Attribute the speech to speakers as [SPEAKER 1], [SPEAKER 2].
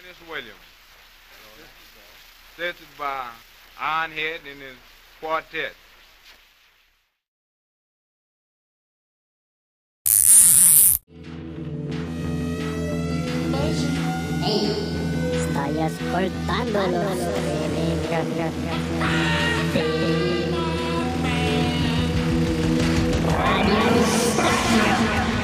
[SPEAKER 1] Tennessee Williams. Assisted by Ironhead and his quartet.
[SPEAKER 2] Stai ascoltando Radio Stacchio.